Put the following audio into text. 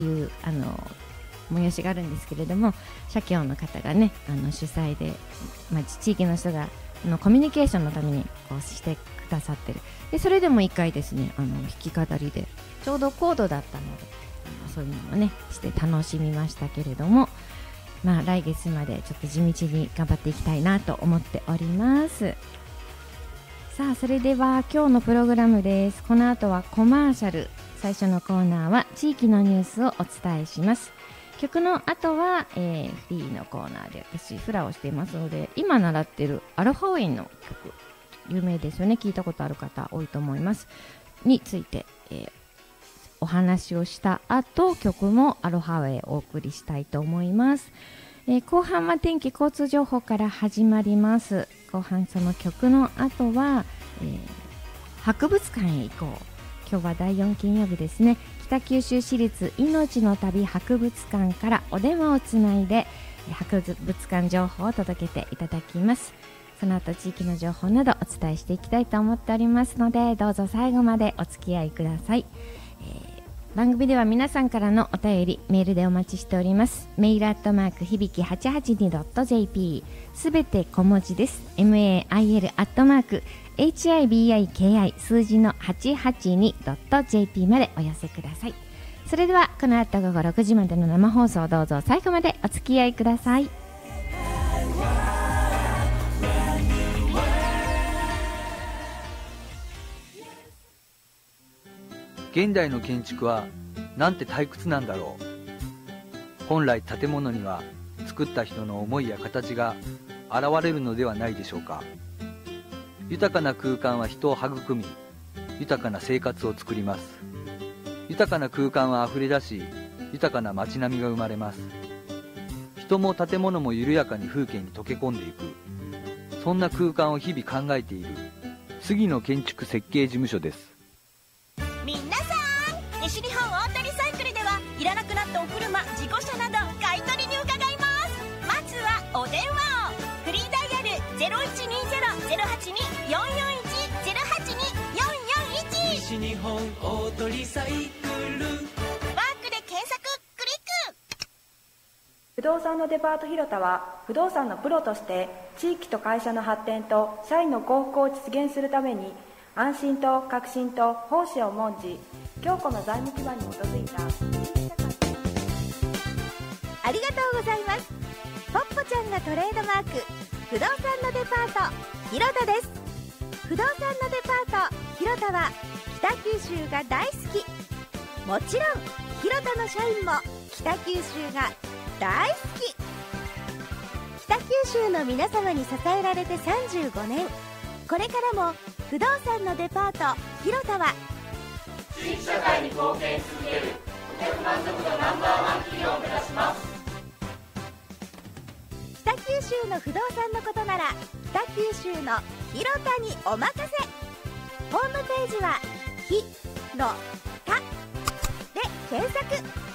いう催しがあるんですけれども、社協の方がね主催で、地域の人がコミュニケーションのためにこうしてくださってる。でそれでも1回ですね弾き語りでちょうどコードだったのでそういうのもねして楽しみましたけれども、来月までちょっと地道に頑張っていきたいなと思っております。さあそれでは今日のプログラムです。この後はコマーシャル。最初のコーナーは地域のニュースをお伝えします。曲の後は、フリーのコーナーで私フラをしていますので、今習っているアルファウェイの曲、有名ですよね、聞いたことある方多いと思いますについて、お話をした後、曲もアロハウェイお送りしたいと思います。後半は天気交通情報から始まります。後半その曲の後は、博物館へ行こう。今日は第4金曜日ですね。北九州市立命の旅博物館からお電話をつないで博物館情報を届けていただきます。その後地域の情報などお伝えしていきたいと思っておりますので、どうぞ最後までお付き合いください。番組では皆さんからのお便りメールでお待ちしております。メール@響き 882.jp すべて小文字です。mail @hibiki 数字の 882.jp までお寄せください。それではこの後午後6時までの生放送、どうぞ最後までお付き合いください。 現代の建築はなんて退屈なんだろう。本来建物には作った人の思いや形が現れるのではないでしょうか。豊かな空間は人を育み、豊かな生活を作ります。豊かな空間はあふれ出し、豊かな街並みが生まれます。人も建物も緩やかに風景に溶け込んでいく、そんな空間を日々考えている杉野建築設計事務所です。 皆さん、西日本大谷サイクルではいらなくなったお車、事故車など買い取りに伺います。まずはお電話を。フリーダイヤル 0120-082-441 西日本大鳥サイクル。 ワークで検索クリック。 不動産のデパート広田は不動産のプロとして地域と会社の発展と社員の幸福を実現するために安心と革新と奉仕を重んじ、強固な財務基盤に基づいたありがとうございます。ポッポちゃんがトレードマーク、不動産のデパート広田です。不動産のデパート広田は北九州が大好き。もちろん広田の社員も北九州が大好き。北九州の皆様に支えられて35年、これからも不動産のデパート広田は地域社会に貢献し続ける顧客満足度Ｎｏ.1企業を目指します。 北九州の不動産のことなら北九州の広田にお任せ。ホームページはひろたで検索。